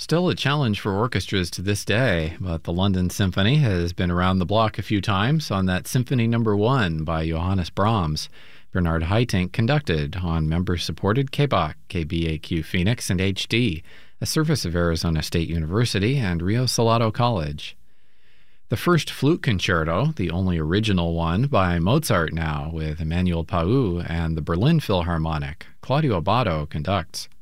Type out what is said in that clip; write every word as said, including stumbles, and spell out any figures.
Still a challenge for orchestras to this day, but the London Symphony has been around the block a few times on that Symphony Number One by Johannes Brahms. Bernard Haitink conducted on member-supported K B A Q, K B A Q Phoenix, and H D, a service of Arizona State University and Rio Salado College. The first flute concerto, the only original one, by Mozart now, with Emmanuel Pau and the Berlin Philharmonic. Claudio Abbado conducts.